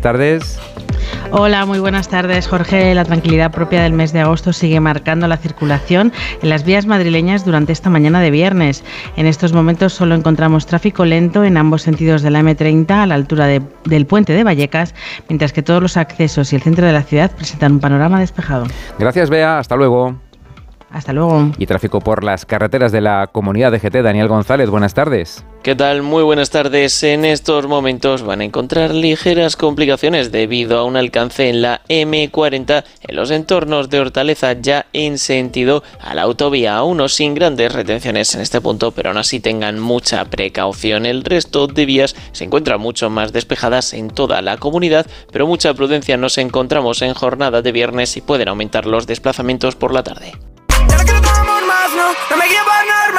tardes. Hola, muy buenas tardes, Jorge. La tranquilidad propia del mes de agosto sigue marcando la circulación en las vías madrileñas durante esta mañana de viernes. En estos momentos solo encontramos tráfico lento en ambos sentidos de la M30 a la altura del puente de Vallecas, mientras que todos los accesos y el centro de la ciudad presentan un panorama despejado. Gracias, Bea. Hasta luego. Hasta luego. Y tráfico por las carreteras de la Comunidad de GT. Daniel González, buenas tardes. ¿Qué tal? Muy buenas tardes. En estos momentos van a encontrar ligeras complicaciones debido a un alcance en la M40 en los entornos de Hortaleza, ya en sentido a la autovía A1, sin grandes retenciones en este punto, pero aún así tengan mucha precaución. El resto de vías se encuentran mucho más despejadas en toda la comunidad, pero mucha prudencia. Nos encontramos en jornada de viernes y pueden aumentar los desplazamientos por la tarde.